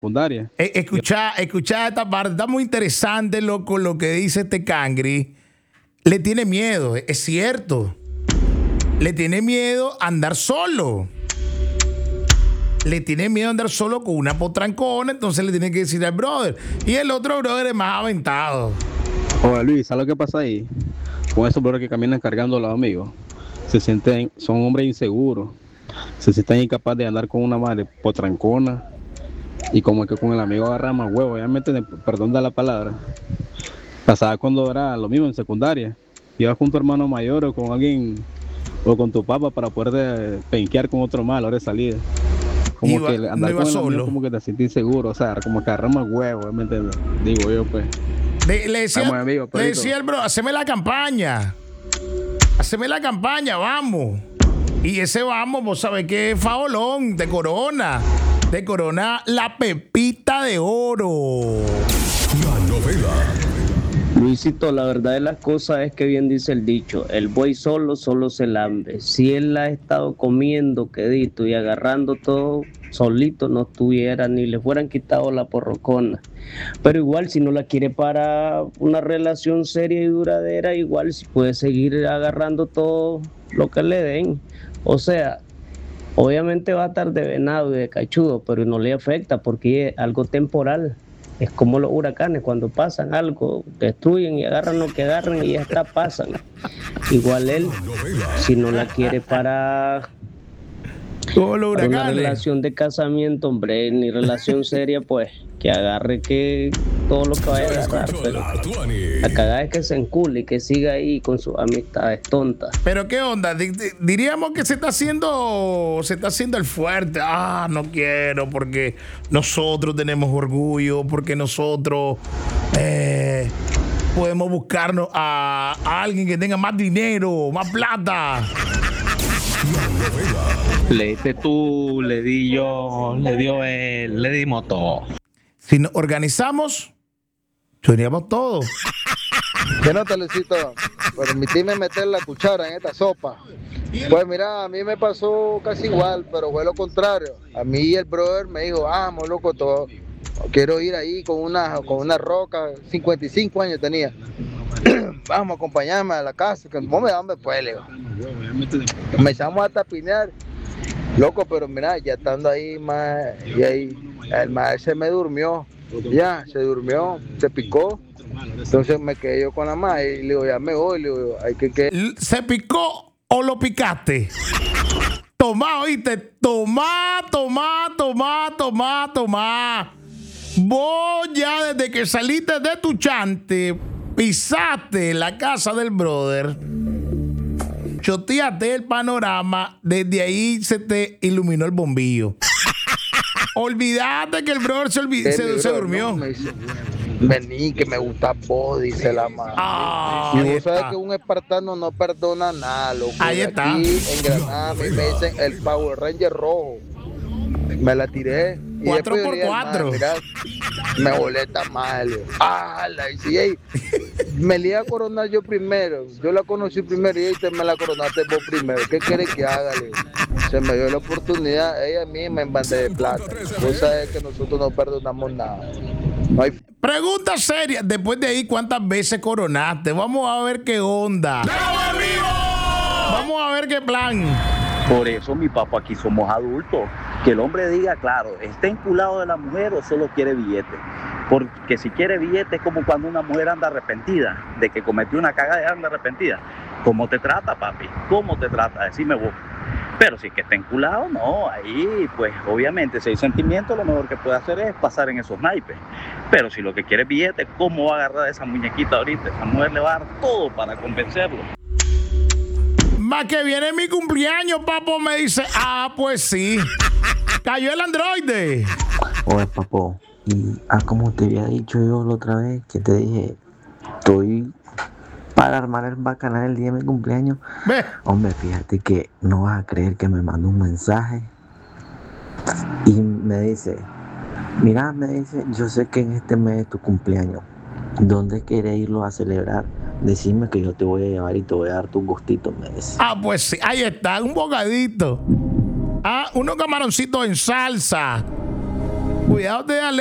secundaria. Escucha esta parte, está muy interesante, loco, lo que dice este cangri. Le tiene miedo, es cierto. Le tiene miedo a andar solo. Le tiene miedo a andar solo con una potrancona, entonces le tiene que decir al brother. Y el otro brother es más aventado. Oye, Luis, ¿sabes lo que pasa ahí? Con esos brothers que caminan cargando a los amigos. Son hombres inseguros. Se sienten incapaces de andar con una madre potrancona. Y como que con el amigo agarra más huevo. Obviamente, perdón de la palabra. Pasaba cuando era lo mismo en secundaria. Ibas con tu hermano mayor o con alguien, o con tu papá para poder penquear con otro mal a la hora de salida. Como que andar con el amigo como que te sientes inseguro, o sea, como que agarramos huevo, ¿me entiendes? Digo yo, pues. Le decía el bro, haceme la campaña, vamos. Y ese vamos, vos sabés que es faolón, de corona la pepita de oro. La novela. Luisito, la verdad de las cosas es que bien dice el dicho, el buey solo se lambe. Si él ha estado comiendo quedito y agarrando todo solito, no estuviera ni le fueran quitado la porrocona. Pero igual si no la quiere para una relación seria y duradera, igual si puede seguir agarrando todo lo que le den. O sea, obviamente va a estar de venado y de cachudo, pero no le afecta porque es algo temporal. Es como los huracanes, cuando pasan algo, destruyen y agarran lo que agarran y ya está, pasan. Igual él, si no la quiere para una relación de casamiento, hombre, ni relación seria, pues que agarre que todo lo que vaya a agarrar. Pero la cagada es que se encule y que siga ahí con sus amistades tontas. Pero qué onda, diríamos que se está haciendo el fuerte. No quiero porque nosotros tenemos orgullo, porque nosotros podemos buscarnos a alguien que tenga más dinero, más plata. Le diste tú, le di yo, le dio él, le dimos todo. Si nos organizamos, seríamos todos. Que no te necesito permitirme meter la cuchara en esta sopa. Pues mira, a mí me pasó casi igual, pero fue lo contrario. A mí el brother me dijo, vamos, loco, todo. Quiero ir ahí con una roca, 55 años tenía. Vamos, acompañarme a la casa, que no me da hambre, pues, le digo. Comenzamos a tapinear, loco, pero mira, ya estando ahí, y ahí, el maestro se me durmió, se picó. Entonces me quedé yo con la madre y le digo, ya me voy, le digo, hay que... ¿Se picó o lo picaste? Tomá, oíste, tomá. Vos ya desde que saliste de tu chante, pisaste la casa del brother, choteaste el panorama, desde ahí se te iluminó el bombillo. Olvídate que el brother se durmió. No, vení, que me gusta vos, dice la madre. Y vos sabes que un espartano no perdona nada, loco. Ahí está. Aquí en Granada me dicen el Power Ranger rojo. Me la tiré. 4x4. Mira, me boleta mal. Me le iba a coronar yo primero. Yo la conocí primero y ella me la coronaste vos primero. ¿Qué quieres que haga? Se me dio la oportunidad, ella misma en bandeja de plata. Vos sabés que nosotros no perdonamos nada. No hay... Pregunta seria. Después de ahí, ¿cuántas veces coronaste? Vamos a ver qué onda. Vamos a ver qué plan. Por eso, mi papá, aquí somos adultos. Que el hombre diga, claro, ¿está enculado de la mujer o solo quiere billete? Porque si quiere billete es como cuando una mujer anda arrepentida, de que cometió una cagada y anda arrepentida. ¿Cómo te trata, papi? ¿Cómo te trata? Decime vos. Pero si es que está enculado, no, ahí pues obviamente si hay sentimiento, lo mejor que puede hacer es pasar en esos naipes. Pero si lo que quiere es billete, ¿cómo va a agarrar a esa muñequita ahorita? Esa mujer le va a dar todo para convencerlo. Más que viene mi cumpleaños, papo, me dice, pues sí. Cayó el androide. Oye, papo, como te había dicho yo la otra vez, que te dije, estoy para armar el bacanal el día de mi cumpleaños. ¿Ve? Hombre, fíjate que no vas a creer que me mandó un mensaje y me dice, mira, me dice, yo sé que en este mes es tu cumpleaños, ¿dónde quieres irlo a celebrar? Decime que yo te voy a llevar y te voy a dar tus gustitos, me dice. Pues sí, ahí está, un bocadito. Unos camaroncitos en salsa. cuidado te da